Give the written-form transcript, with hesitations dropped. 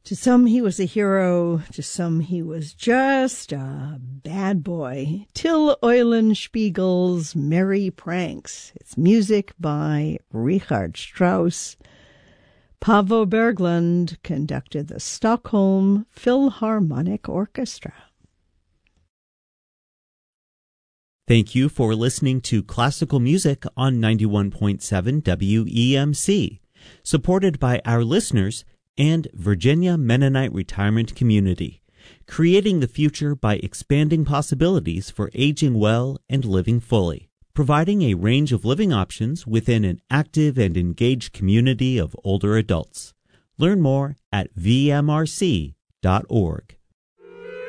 To some he was a hero, to some he was just a bad boy. Till Eulenspiegel's Merry Pranks. It's music by Richard Strauss. Paavo Berglund conducted the Stockholm Philharmonic Orchestra. Thank you for listening to Classical Music on 91.7 WEMC, supported by our listeners and Virginia Mennonite Retirement Community, creating the future by expanding possibilities for aging well and living fully, providing a range of living options within an active and engaged community of older adults. Learn more at vmrc.org.